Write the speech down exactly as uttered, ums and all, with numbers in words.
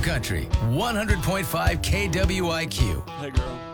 Country, one hundred point five K W I Q. Hey, girl.